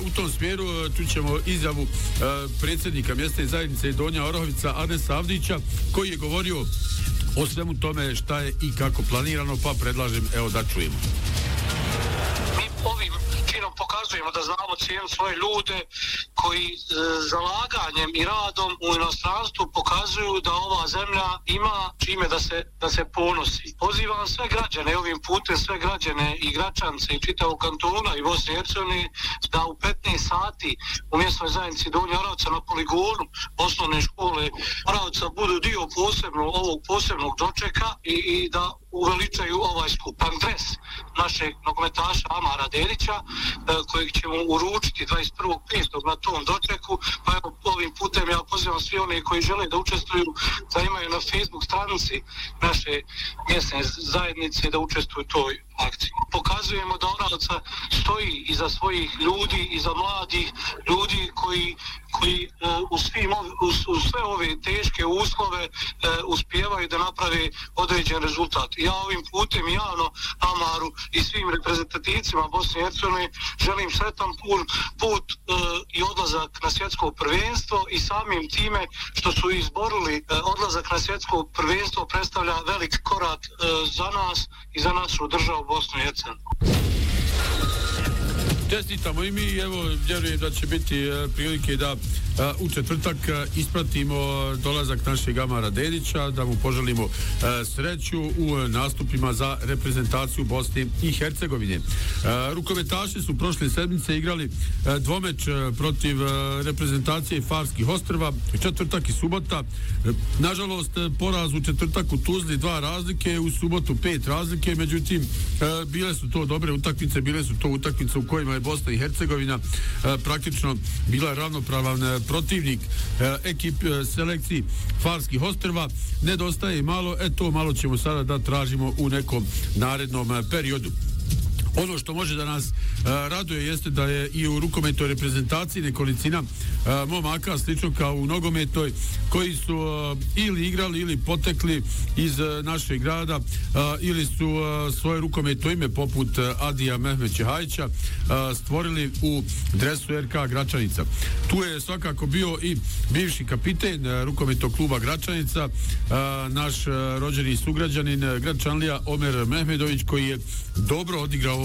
u tom smjeru čućemo izjavu predsjednika mjesne zajednice Donja Orahovica Anesa Avdića, koji je govorio o svemu tome šta je i kako planirano, pa predlažem evo da čujemo. Mi ovim činom pokazujemo da znamo cijeniti svoje ljude koji zalaganjem i radom u inostranstvu pokazuju da ova zemlja ima čime da se ponosi. Pozivam sve građane, ovim putem sve građane i Gračance i čitavog kantona i Bosne i Hercegovine da u 15 sati u mjesnoj zajednici Donja Orahovica na poligonu osnovne škole Orahovica budu dio ovog posebnog dočeka i da uveličaju ovaj skupan dres našeg nogometaša Amara Dedića, kojeg ćemo uručiti 21.5. na tom dočeku. Pa evo, ovim putem ja pozivam svi one koji žele da učestvuju, da imaju na Facebook stranici naše mjesne zajednice, da učestvuju u toj akciji. Pokazujemo da Orahovica stoji iza svojih ljudi, iza mladih ljudi koji u sve ove teške uslove uspijevaju da naprave određen rezultat. Ja ovim putem javno Amaru i svim reprezentativcima Bosne i Hercegovine želim sretan put i odlazak na svjetsko prvenstvo, i samim time što su izborili odlazak na svjetsko prvenstvo predstavlja velik korak za nas i za našu državu Bosnu i Hercegovinu. Čestitamo i mi, evo, vjerujem da će biti prilike da u četvrtak ispratimo dolazak našeg Amara Dedića, da mu poželimo sreću u nastupima za reprezentaciju Bosne i Hercegovine. Rukometaši su prošle sedmice igrali dvomeč protiv reprezentacije Farskih Ostrva, četvrtak i subota. Nažalost, poraz u četvrtak u Tuzli 2 razlike, u subotu 5 razlike, međutim, bile su to dobre utakmice, bile su to utakmice u kojima je Bosna i Hercegovina praktično bila ravnopravan protivnik selekciji Farskih Ostrva. Nedostaje malo, to malo ćemo sada da tražimo u nekom narednom periodu. Ono što može da nas raduje jeste da je i u rukometnoj reprezentaciji nekolicina momaka, slično kao u nogometnoj, koji su ili igrali ili potekli iz našeg grada, ili su svoje rukometno ime poput Adija Mehmeća Hajića stvorili u dresu RK Gračanica. Tu je svakako bio i bivši kapiten rukometnog kluba Gračanica, naš rođeni sugrađanin Gračanlija Omer Mehmedović, koji je dobro odigrao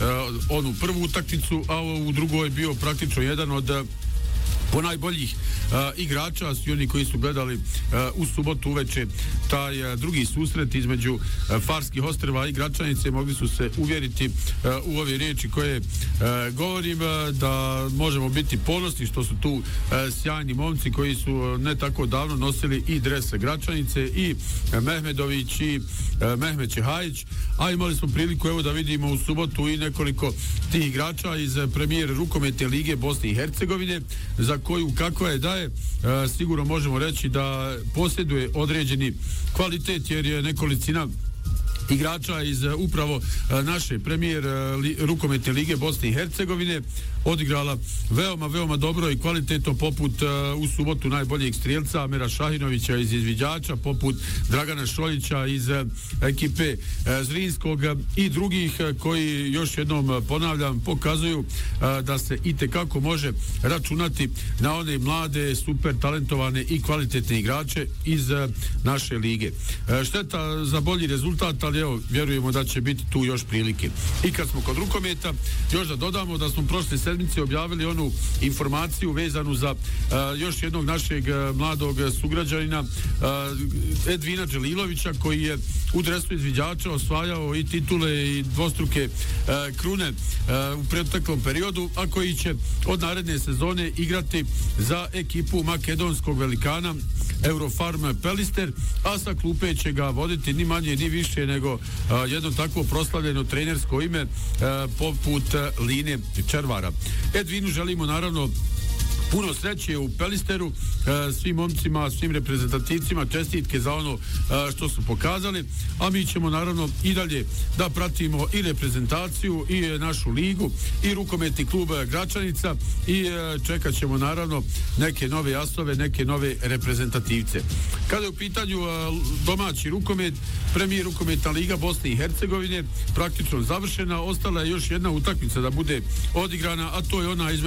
onu prvu utakmicu, a u drugoj je bio praktično jedan od ponajboljih igrača. Svi oni koji su gledali u subotu uveče taj drugi susret između Farskih Ostrva i Gračanice mogli su se uvjeriti u ove riječi koje govorim, da možemo biti ponosni što su tu sjajni momci koji su ne tako davno nosili i dres Gračanice, i Mehmedović i Mehmeće Hajić, a imali smo priliku evo da vidimo u subotu i nekoliko tih igrača iz premijer rukometne lige Bosne i Hercegovine, za koju kakva je da je, sigurno možemo reći da posjeduje određeni kvalitet, jer je nekolicina igrača iz upravo naše premijer rukometne lige Bosne i Hercegovine odigrala veoma dobro i kvalitetno, poput u subotu najboljeg strijelca Amera Šahinovića iz Izviđača, poput Dragana Šoljića iz ekipe Zrinskog i drugih koji, još jednom ponavljam, pokazuju da se itekako može računati na one mlade, super talentovane i kvalitetne igrače iz naše lige. Šteta za bolji rezultat, ali evo, vjerujemo da će biti tu još prilike. I kad smo kod rukometa, još da dodamo da smo prošle sedmice objavili onu informaciju vezanu za još jednog našeg mladog sugrađanina, Edvina Đelilovića, koji je u dresu Izviđača osvajao i titule i dvostruke krune u preteklom periodu, a koji će od naredne sezone igrati za ekipu makedonskog velikana Eurofarm Pelister, a sa klupe će ga voditi ni manje ni više nego jedno takvo proslavljeno trenersko ime poput Line Červara. Edvinu želimo naravno puno sreće u Pelisteru, svim momcima, svim reprezentativcima čestitke za ono što su pokazali, a mi ćemo naravno i dalje da pratimo i reprezentaciju i našu ligu i rukometni klub Gračanica i čekat ćemo naravno neke nove asove, neke nove reprezentativce. Kada je u pitanju domaći rukomet, premijer rukometna liga Bosne i Hercegovine praktično završena, ostala je još jedna utakmica da bude odigrana, a to je ona između